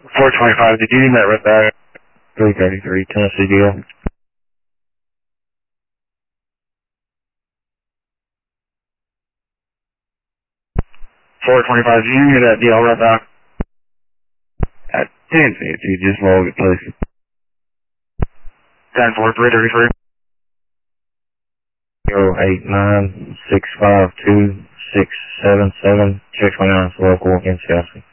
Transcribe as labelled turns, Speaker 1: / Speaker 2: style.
Speaker 1: 425, did you need that right back? 333, Tennessee deal. 425, did you hear that deal right back? At 1050, just log it, please. 10-4-333. 089-652-677. Check 29, local in Chelsea.